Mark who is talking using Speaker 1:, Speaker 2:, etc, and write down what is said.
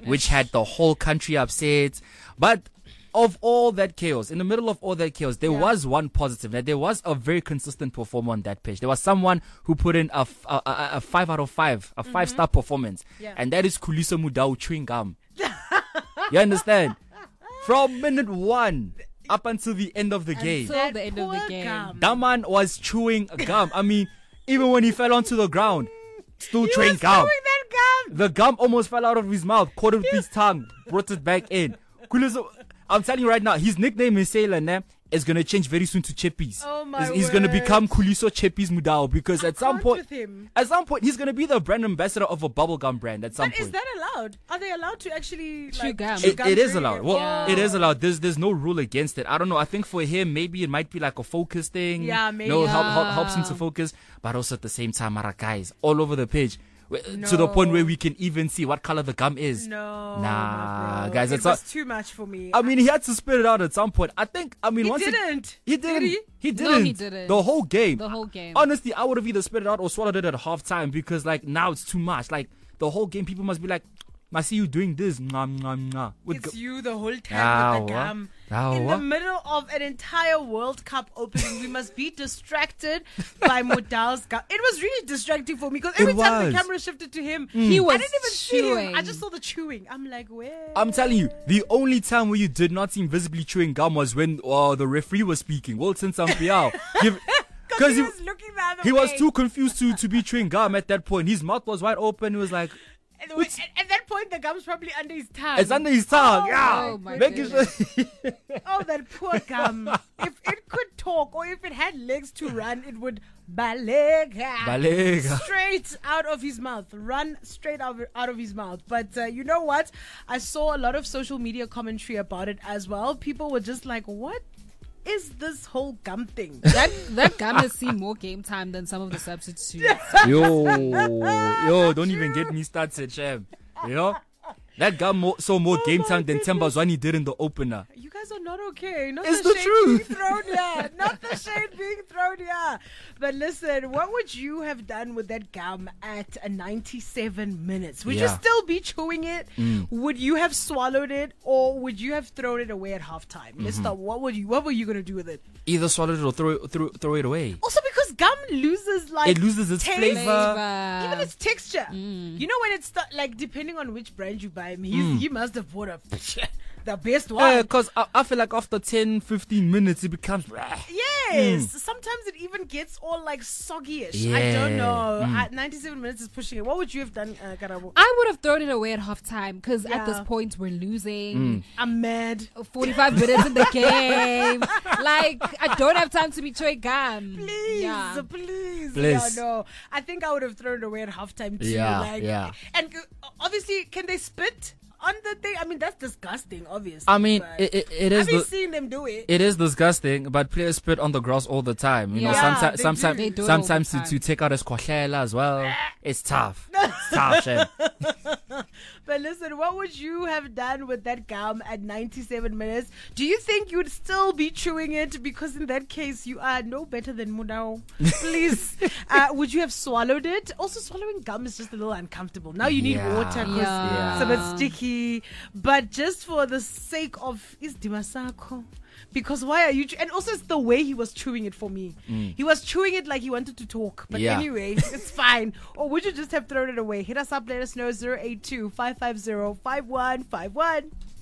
Speaker 1: which had the whole country upset. But of all that chaos, in the middle of all that chaos, there was one positive. That there was a very consistent performer on that pitch. There was someone who put in a 5 out of 5, a 5-star performance. Yeah. And that is Khuliso Mudau chewing gum. You understand? From minute 1 up until the end of the game.
Speaker 2: Until the end of the game.
Speaker 1: That man was chewing gum. I mean, even when he fell onto the ground, still chewing gum. The gum almost fell out of his mouth, caught it with his tongue, brought it back in. Khuliso, I'm telling you right now, his nickname in Sailor is going to change very soon to Chippies.
Speaker 2: Oh my
Speaker 1: He's going to become Khuliso Chippies Mudau because at some point, he's going to be the brand ambassador of a bubblegum brand at some point.
Speaker 3: Is that allowed? Are they allowed to actually
Speaker 2: chew gum?
Speaker 1: It is allowed. Well, it is allowed. There's no rule against it. I don't know. I think for him, maybe it might be like a focus thing.
Speaker 3: Yeah, maybe.
Speaker 1: Helps him to focus. But also at the same time, guys, all over the pitch. To the point where we can even see what color the gum is.
Speaker 3: Nah,
Speaker 1: guys,
Speaker 3: it was too much for me.
Speaker 1: I mean, he had to spit it out at some point. I think. I mean,
Speaker 3: he
Speaker 1: once
Speaker 3: didn't.
Speaker 1: He didn't.
Speaker 2: He didn't.
Speaker 1: The whole game. Honestly, I would have either spit it out or swallowed it at halftime because, like, now it's too much. Like the whole game, people must be like, I see you doing this.
Speaker 3: It's you the whole time with the gum. In the middle of an entire World Cup opening, we must be distracted by Mudau's gum. It was really distracting for me because every time the camera shifted to him, I didn't even see him. I just saw the chewing. I'm like, where?
Speaker 1: I'm telling you, the only time where you did not see him visibly chewing gum was when the referee was speaking. Wilson Sampiao. Because
Speaker 3: he was looking the other way.
Speaker 1: He was too confused to be chewing gum at that point. His mouth was wide open. He was like...
Speaker 3: At that point, the gum's probably under his tongue.
Speaker 1: It's under his tongue.
Speaker 2: Oh my goodness.
Speaker 3: Oh, that poor gum. If it could talk or if it had legs to run, it would balega. Straight out of his mouth. Run straight out of his mouth. But you know what? I saw a lot of social media commentary about it as well. People were just like, what is this whole gum thing?
Speaker 2: That gum has seen more game time than some of the substitutes.
Speaker 1: Yo, don't even get me started, Shem. You know? That gum saw more game time than Themba Zwane did in the opener.
Speaker 3: You guys are not okay. Not
Speaker 1: it's
Speaker 3: the
Speaker 1: the truth.
Speaker 3: Being thrown here. Not the shade being thrown here. But listen, what would you have done with that gum at 97 minutes? Would you still be chewing it? Would you have swallowed it, or would you have thrown it away at halftime? Mister, what were you going to do with it?
Speaker 1: Either swallow it or throw it away.
Speaker 3: Also, because gum loses
Speaker 1: its
Speaker 3: taste,
Speaker 1: flavor,
Speaker 3: even its texture. You know, when it's like, depending on which brand you buy, he must have bought the best one.
Speaker 1: Because I feel like after 10-15 minutes it becomes
Speaker 3: sometimes it even gets all like soggy-ish.
Speaker 1: Yeah.
Speaker 3: I don't know. 97 minutes is pushing it. What would you have done, Karabo?
Speaker 2: I would have thrown it away at halftime because at this point we're losing.
Speaker 3: I'm mad.
Speaker 2: 45 minutes in the game. Like, I don't have time to be chewing gum.
Speaker 3: Please. Yeah, no. I think I would have thrown it away at halftime too. And obviously, can they spit on the thing? I mean, that's disgusting, obviously.
Speaker 1: I mean, it is.
Speaker 3: Have you seen them do it?
Speaker 1: It is disgusting, but players spit on the grass all the time. You know, sometimes to take out his kwahlela as well. It's tough. It's tough, Shem.
Speaker 3: But listen, what would you have done with that gum at 97 minutes? Do you think you would still be chewing it? Because in that case, you are no better than Mudau. Please. Would you have swallowed it? Also, swallowing gum is just a little uncomfortable. Now you need water because it's a bit sticky. But just for the sake of Dimasako. Because why are you... and also it's the way he was chewing it for me. He was chewing it like he wanted to talk. But anyway, it's fine. Or would you just have thrown it away? Hit us up, let us know, 082-550-5151.